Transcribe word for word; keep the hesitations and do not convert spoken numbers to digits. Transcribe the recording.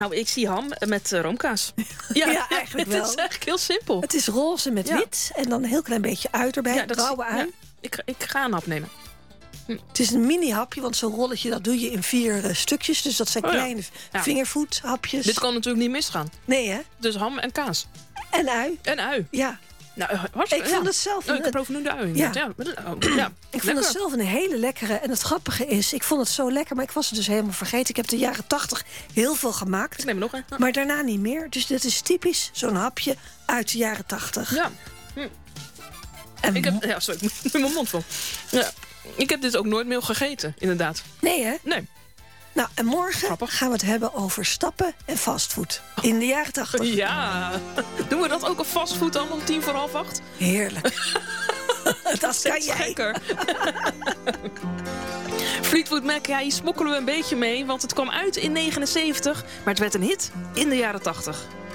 Nou, ik zie ham met uh, roomkaas. Ja, Ja, eigenlijk wel. Het is eigenlijk heel simpel. Het is roze met Ja. wit en dan een heel klein beetje ui erbij. Ja, dat is- rauwe ui. ja. ik, ik ga een hap nemen. Het is een mini-hapje, want zo'n rolletje dat doe je in vier uh, stukjes. Dus dat zijn Oh ja. kleine Ja. vingervoethapjes. Dit kan natuurlijk niet misgaan. Nee, hè? Dus ham en kaas. En ui. En ui. Ja. Nou, hartstikke, Ik vond ja. het zelf Oh, een- ik proef nu de ui. inderdaad. Ja. Ja. ja. Ik vond het zelf een hele lekkere. En het grappige is, ik vond het zo lekker, maar ik was het dus helemaal vergeten. Ik heb de jaren tachtig heel veel gemaakt. Ik neem er nog een. Maar daarna niet meer. Dus dit is typisch zo'n hapje uit de jaren tachtig. Ja. En Ik heb, ja, sorry, ik heb mijn mond vol. Ja. Ik heb dit ook nooit meer gegeten, inderdaad. Nee, hè? Nee. Nou, en morgen Grappig. gaan we het hebben over stappen en fastfood. In de jaren tachtig. Ja. Doen we dat ook op fastfood dan om tien voor half acht? Heerlijk. Dat kan Steeds jij. gekker. Fleetwood Mac, ja, hier smokkelen we een beetje mee. Want het kwam uit in negenenzeventig, maar het werd een hit in de jaren tachtig.